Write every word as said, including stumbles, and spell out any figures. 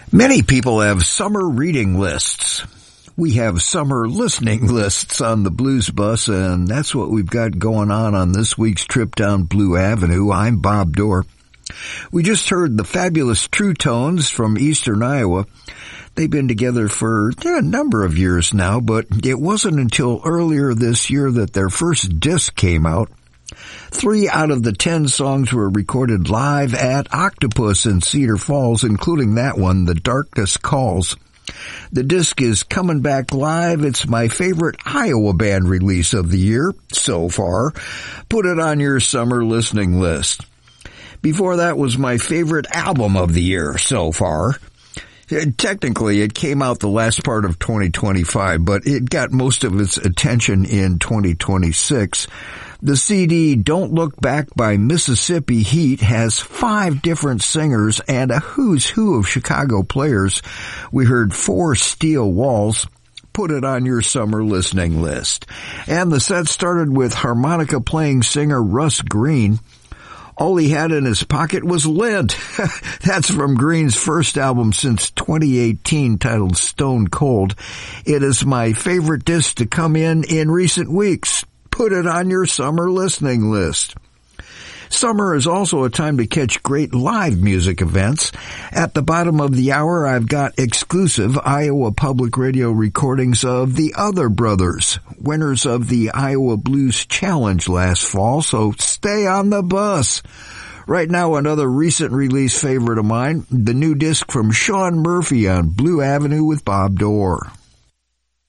Many people have summer reading lists. We have summer listening lists on the Blues Bus, and that's what we've got going on on this week's trip down Blue Avenue. I'm Bob Dorr. We just heard the fabulous True Tones from Eastern Iowa. They've been together for a number of years now, but it wasn't until earlier this year that their first disc came out. Three out of the ten songs were recorded live at Octopus in Cedar Falls, including that one, The Darkness Calls. The disc is coming back live. It's my favorite Iowa band release of the year so far. Put it on your summer listening list. Before that was my favorite album of the year so far. Technically, it came out the last part of twenty twenty-five, but it got most of its attention in twenty twenty-six. The C D Don't Look Back by Mississippi Heat has five different singers and a who's who of Chicago players. We heard Four Steel Walls. Put it on your summer listening list. And the set started with harmonica-playing singer Russ Green. All he had in his pocket was lead. That's from Green's first album since twenty eighteen, titled Stone Cold. It is my favorite disc to come in in recent weeks. Put it on your summer listening list. Summer is also a time to catch great live music events. At the bottom of the hour, I've got exclusive Iowa Public Radio recordings of the Other Brothers, winners of the Iowa Blues Challenge last fall, so stay on the bus. Right now, another recent release favorite of mine, the new disc from Sean Murphy on Blue Avenue with Bob Dorr.